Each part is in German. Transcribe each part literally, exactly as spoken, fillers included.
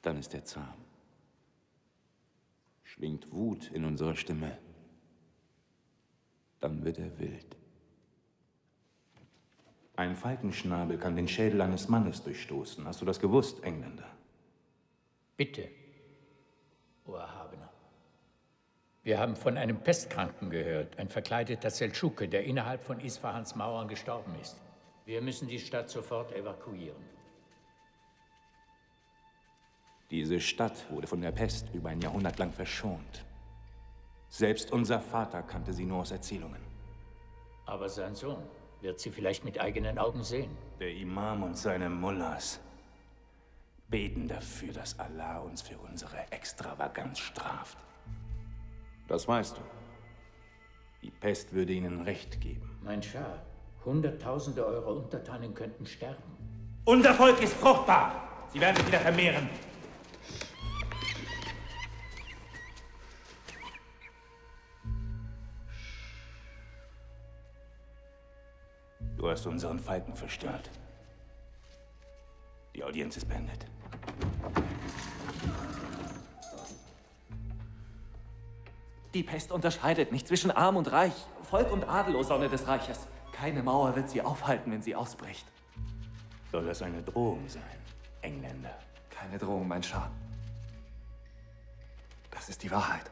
dann ist er zahm. Schwingt Wut in unserer Stimme, dann wird er wild. Ein Falkenschnabel kann den Schädel eines Mannes durchstoßen. Hast du das gewusst, Engländer? Bitte, o Erhabener. Wir haben von einem Pestkranken gehört, ein verkleideter Seldschuke, der innerhalb von Isfahans Mauern gestorben ist. Wir müssen die Stadt sofort evakuieren. Diese Stadt wurde von der Pest über ein Jahrhundert lang verschont. Selbst unser Vater kannte sie nur aus Erzählungen. Aber sein Sohn wird sie vielleicht mit eigenen Augen sehen. Der Imam und seine Mullahs beten dafür, dass Allah uns für unsere Extravaganz straft. Das weißt du. Die Pest würde ihnen Recht geben. Mein Schah, Hunderttausende eurer Untertanen könnten sterben. Unser Volk ist fruchtbar. Sie werden sich wieder vermehren. Du hast unseren Falken verstört. Die Audienz ist beendet. Die Pest unterscheidet nicht zwischen Arm und Reich, Volk und Adel, o Sonne des Reiches. Keine Mauer wird sie aufhalten, wenn sie ausbricht. Soll das eine Drohung sein, Engländer? Keine Drohung, mein Schah. Das ist die Wahrheit.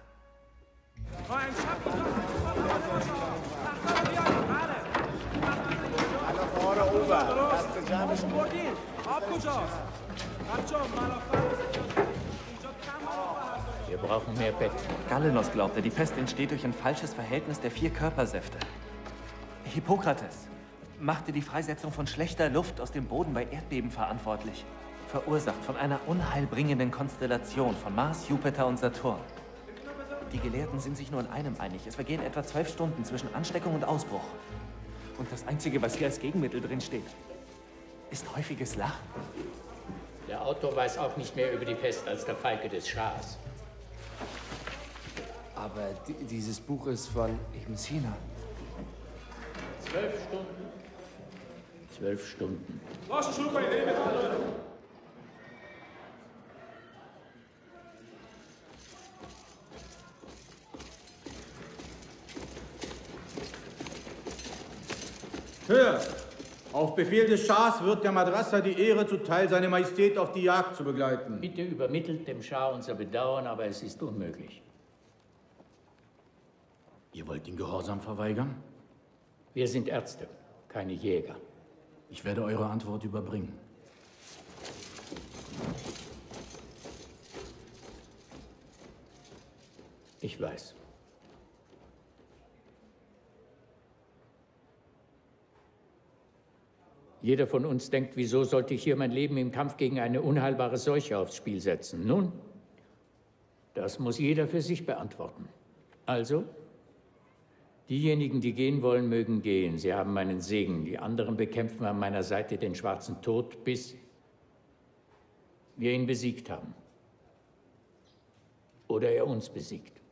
Wir brauchen mehr Bett. Galenos glaubte, die Pest entsteht durch ein falsches Verhältnis der vier Körpersäfte. Hippokrates machte die Freisetzung von schlechter Luft aus dem Boden bei Erdbeben verantwortlich. Verursacht von einer unheilbringenden Konstellation von Mars, Jupiter und Saturn. Die Gelehrten sind sich nur in einem einig. Es vergehen etwa zwölf Stunden zwischen Ansteckung und Ausbruch. Und das Einzige, was hier als Gegenmittel drin steht, ist häufiges Lachen. Der Autor weiß auch nicht mehr über die Pest als der Falke des Schahs. Aber dieses Buch ist von Ibn Sina. Zwölf Stunden. Zwölf Stunden. Hör! Auf Befehl des Schahs wird der Madrassa die Ehre zuteil, seine Majestät auf die Jagd zu begleiten. Bitte übermittelt dem Schah unser Bedauern, aber es ist unmöglich. Ihr wollt den Gehorsam verweigern? Wir sind Ärzte, keine Jäger. Ich werde eure Antwort überbringen. Ich weiß. Jeder von uns denkt, wieso sollte ich hier mein Leben im Kampf gegen eine unheilbare Seuche aufs Spiel setzen? Nun, das muss jeder für sich beantworten. Also, diejenigen, die gehen wollen, mögen gehen. Sie haben meinen Segen. Die anderen bekämpfen an meiner Seite den schwarzen Tod, bis wir ihn besiegt haben. Oder er uns besiegt.